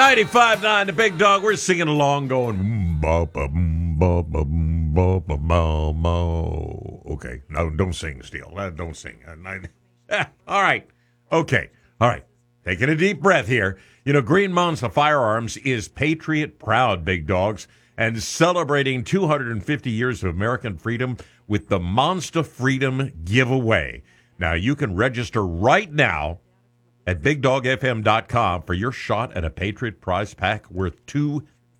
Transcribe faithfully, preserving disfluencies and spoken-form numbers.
ninety-five point nine, the Big Dog. We're singing along going, mm, ba, ba, mm, ba, ba, mm, ba, ba, ma, ma. Okay, no, don't sing, Steele. Uh, Don't sing. Uh, I- All right. Okay. All right. Taking a deep breath here. You know, Green Monster Firearms is Patriot proud, Big Dogs, and celebrating two hundred fifty years of American freedom with the Monster Freedom Giveaway. Now, you can register right now at big dog f m dot com for your shot at a Patriot prize pack worth two